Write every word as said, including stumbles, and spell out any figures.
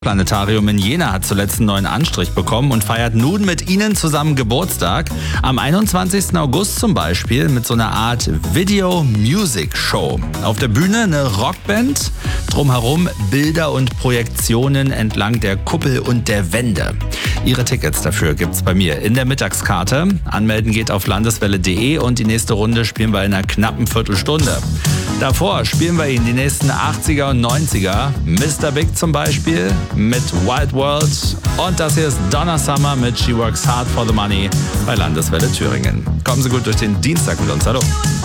Planetarium in Jena hat zuletzt einen neuen Anstrich bekommen und feiert nun mit Ihnen zusammen Geburtstag. Am einundzwanzigsten August zum Beispiel mit so einer Art Video-Music-Show. Auf der Bühne eine Rockband, drumherum Bilder und Projektionen entlang der Kuppel und der Wände. Ihre Tickets dafür gibt's bei mir in der Mittagskarte. Anmelden geht auf landeswelle punkt de und die nächste Runde spielen wir in einer knappen Viertelstunde. Davor spielen wir Ihnen die nächsten achtziger und neunziger. Mister Big zum Beispiel mit Wild World. Und das hier ist Donna Summer mit She Works Hard for the Money bei Landeswelle Thüringen. Kommen Sie gut durch den Dienstag mit uns. Hallo.